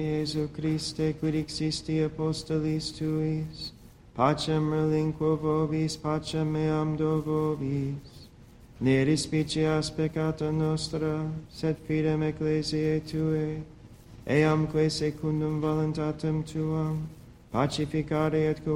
Iesu Christe, quid existi apostolis tuis, pacem relinquo vobis, pacem meam do vobis. Ne respicias peccata nostra, sed fidem ecclesiae Tuae, eamque secundum voluntatem Tuam, pacificare et